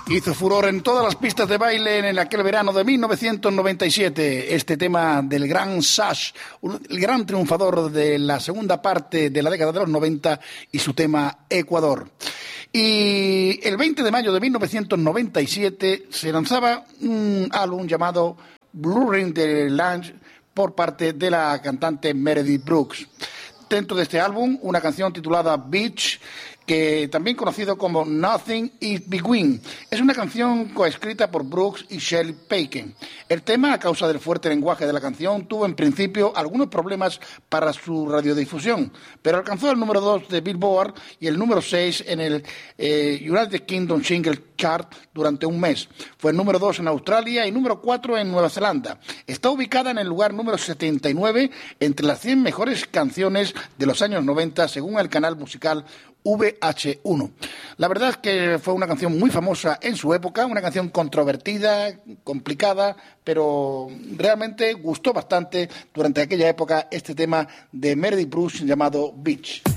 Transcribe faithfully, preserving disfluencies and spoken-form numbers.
Hizo furor en todas las pistas de baile en aquel verano de mil novecientos noventa y siete. Este tema del gran Sash, el gran triunfador de la segunda parte de la década de los noventa, y su tema Ecuador. Y el veinte de mayo de mil novecientos noventa y siete se lanzaba un álbum llamado Blurring the Lines por parte de la cantante Meredith Brooks. Dentro de este álbum, una canción titulada Beach, que también conocido como Nothing Is Between. Es una canción coescrita por Brooks y Shelley Peiken. El tema, a causa del fuerte lenguaje de la canción, tuvo en principio algunos problemas para su radiodifusión, pero alcanzó el número dos de Billboard y el número seis en el eh, United Kingdom Single Chart durante un mes. Fue el número dos en Australia y número cuatro en Nueva Zelanda. Está ubicada en el lugar número setenta y nueve entre las cien mejores canciones de los años noventa, según el canal musical V H uno. La verdad es que fue una canción muy famosa en su época, una canción controvertida, complicada, pero realmente gustó bastante durante aquella época este tema de Meredith Brooks llamado Beach.